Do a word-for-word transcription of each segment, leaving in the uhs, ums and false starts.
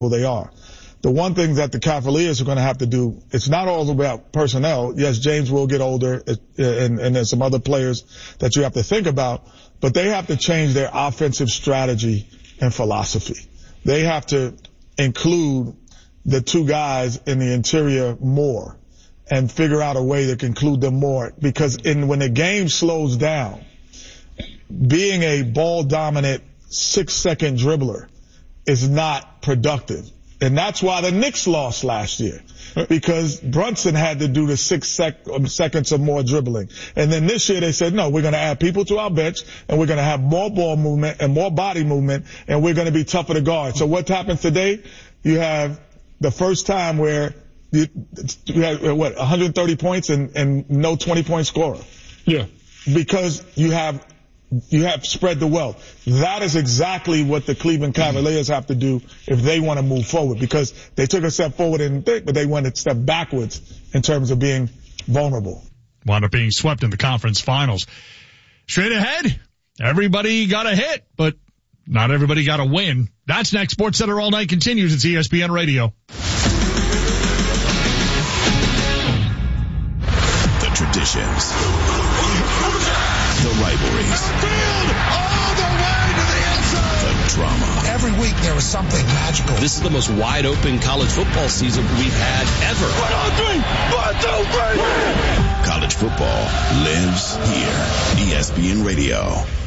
who they are. The one thing that the Cavaliers are going to have to do, it's not all about personnel. Yes, James will get older, and, and there's some other players that you have to think about, but they have to change their offensive strategy and philosophy. They have to include the two guys in the interior more and figure out a way to include them more, because in when the game slows down, being a ball-dominant six-second dribbler is not productive. And that's why the Knicks lost last year, because Brunson had to do the six sec- seconds or more dribbling. And then this year they said, no, we're going to add people to our bench, and we're going to have more ball movement and more body movement, and we're going to be tougher to guard. So what happens today? You have the first time where you, you had, what, one hundred thirty points and, and no twenty-point scorer. Yeah. Because you have You have spread the wealth. That is exactly what the Cleveland Cavaliers have to do if they want to move forward, because they took a step forward in thick, but they went a step backwards in terms of being vulnerable. Wound up being swept in the conference finals. Straight ahead, everybody got a hit, but not everybody got a win. That's next. SportsCenter All Night continues. It's E S P N Radio. The traditions. The rivalries. Field all the way to the end zone. The drama. Every week there was something magical. This is the most wide open college football season we've had ever. One, two, three. One, two, three. College football lives here. E S P N Radio.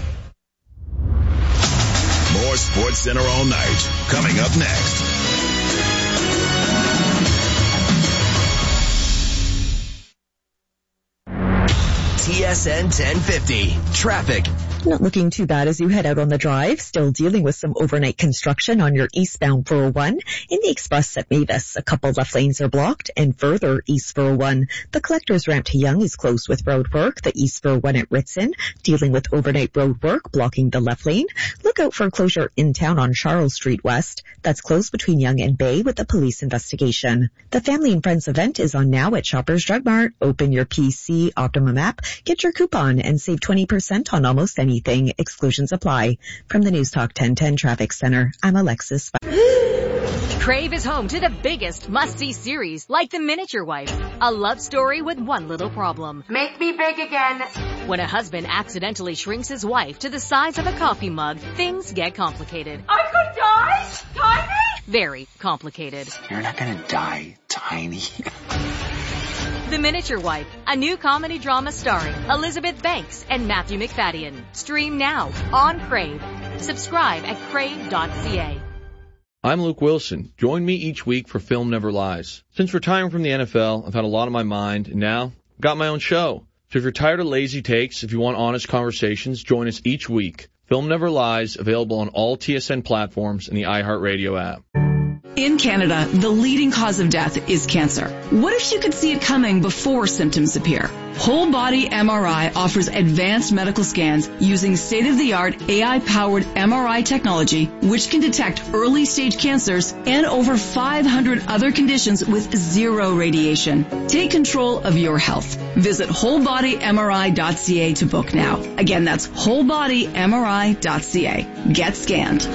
More SportsCenter All Night coming up next. T S N ten fifty. Traffic. Not looking too bad as you head out on the drive. Still dealing with some overnight construction on your eastbound four oh one. In the express at Mavis, a couple left lanes are blocked, and further east four oh one. The collector's ramp to Yonge is closed with road work. The east four oh one at Ritson, dealing with overnight road work, blocking the left lane. Look out for a closure in town on Charles Street West. That's closed between Yonge and Bay with a police investigation. The Family and Friends event is on now at Shoppers Drug Mart. Open your P C Optimum app, get your coupon, and save twenty percent on almost anything. Exclusions apply. From the News Talk ten ten Traffic Center, I'm Alexis. Crave is home to the biggest must-see series, like The Miniature Wife, a love story with one little problem. Make me big again. When a husband accidentally shrinks his wife to the size of a coffee mug, things get complicated. I could die? Tiny? Very complicated. You're not gonna die tiny. The Miniature Wife, a new comedy drama starring Elizabeth Banks and Matthew McFadden. Stream now on Crave. Subscribe at crave dot c a. I'm Luke Wilson. Join me each week for Film Never Lies. Since retiring from the N F L, I've had a lot on my mind, and now I've got my own show. So if you're tired of lazy takes, if you want honest conversations, join us each week. Film Never Lies, available on all T S N platforms and the iHeartRadio app. In Canada, the leading cause of death is cancer. What if you could see it coming before symptoms appear? Whole Body M R I offers advanced medical scans using state-of-the-art A I-powered M R I technology, which can detect early-stage cancers and over five hundred other conditions with zero radiation. Take control of your health. Visit whole body M R I dot c a to book now. Again, that's whole body M R I dot c a. Get scanned.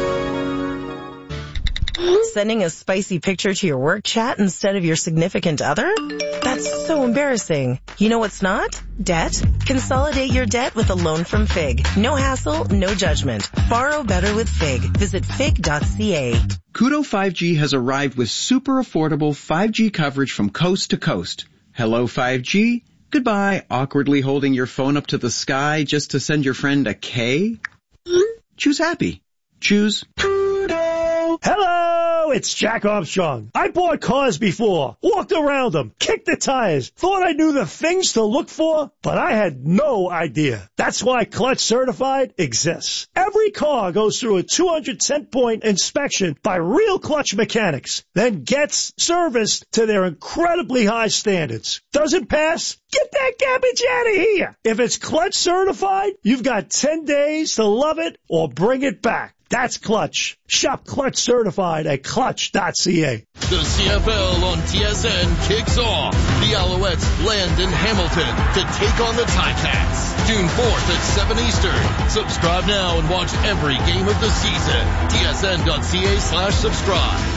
Sending a spicy picture to your work chat instead of your significant other? That's so embarrassing. You know what's not? Debt. Consolidate your debt with a loan from Fig. No hassle, no judgment. Borrow better with Fig. Visit fig dot c a. Koodo five G has arrived with super affordable five G coverage from coast to coast. Hello five G. Goodbye, awkwardly holding your phone up to the sky just to send your friend a K. Choose happy. Choose Hello, it's Jack Armstrong. I bought cars before, walked around them, kicked the tires, thought I knew the things to look for, but I had no idea. That's why Clutch Certified exists. Every car goes through a two hundred ten point inspection by real Clutch mechanics, then gets serviced to their incredibly high standards. Doesn't pass? Get that garbage out of here. If it's Clutch Certified, you've got ten days to love it or bring it back. That's Clutch. Shop Clutch certified at clutch dot c a. The C F L on T S N kicks off. The Alouettes land in Hamilton to take on the Ticats. June fourth at seven Eastern. Subscribe now and watch every game of the season. T S N dot C A slash subscribe.